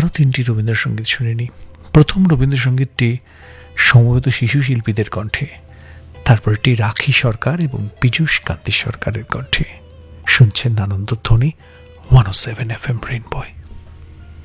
আরও 3টি রবীন্দ্রসঙ্গীত শুনে নিই। প্রথম রবীন্দ্রসঙ্গীতটি সমবেত শিশু শিল্পীদের কণ্ঠে, তারপরটি রাখি সরকার এবং পীযূষ কান্তি সরকারের কণ্ঠে। শুনছেন আনন্দধ্বনি 107 FM রেইনবো।